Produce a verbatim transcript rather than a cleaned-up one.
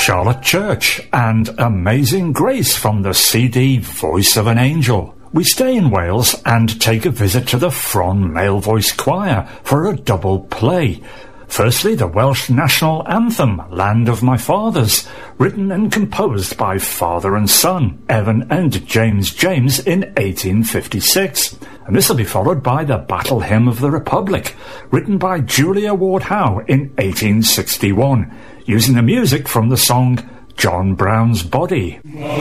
Charlotte Church and Amazing Grace from the C D Voice of an Angel. We stay in Wales and take a visit to the Fron Male Voice Choir for a double play. Firstly, the Welsh national anthem, Land of My Fathers, written and composed by father and son, Evan and James James, in eighteen fifty-six. And this will be followed by the Battle Hymn of the Republic, written by Julia Ward Howe in eighteen sixty-one, using the music from the song John Brown's Body.